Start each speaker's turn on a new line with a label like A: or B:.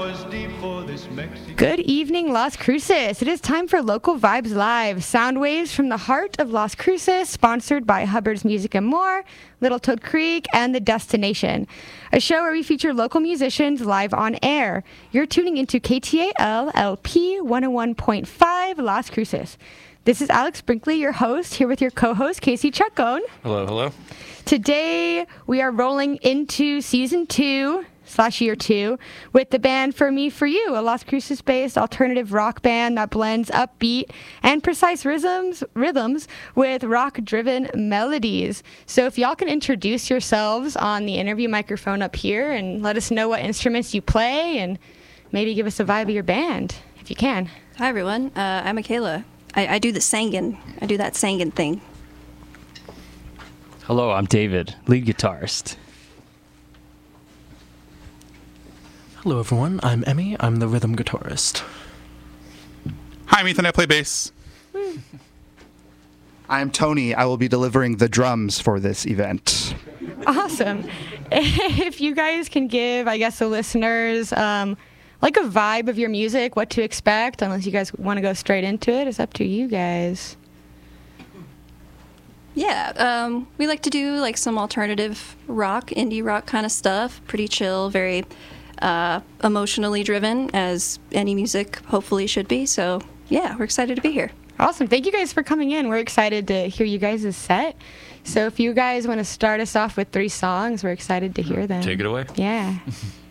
A: Good evening, Las Cruces. It is time for Local Vibes Live, sound waves from the heart of Las Cruces, sponsored by Hubbard's Music and More, Little Toad Creek, and The Destination, a show where we feature local musicians live on air. You're tuning into KTAL LP 101.5 Las Cruces. This is Alex Brinkley, your host, here with your co-host, Casey Chacon.
B: Hello, hello.
A: Today, we are rolling into Season 2/Year 2 with the band For Me For You, a Las Cruces-based alternative rock band that blends upbeat and precise rhythms with rock-driven melodies. So if y'all can introduce yourselves on the interview microphone up here and let us know what instruments you play and maybe give us a vibe of your band, if you can.
C: Hi, everyone. I'm Michaela. I do the singing. I do that singing thing.
D: Hello, I'm David, lead guitarist.
E: Hello, everyone. I'm Emmy. I'm the rhythm guitarist.
B: Hi, I'm Ethan. I play bass.
F: I'm Tony. I will be delivering the drums for this event.
A: Awesome. If you guys can give, I guess, the listeners like a vibe of your music, what to expect, unless you guys want to go straight into it, it's up to you guys.
C: Yeah, we like to do like some alternative rock, indie rock kind of stuff. Pretty chill, very emotionally driven, as any music hopefully should be. So yeah, we're excited to be here.
A: Awesome. Thank you guys for coming in. We're excited to hear you guys' set. So if you guys want to start us off with 3 songs, we're excited to hear them.
B: Take it away.
A: Yeah.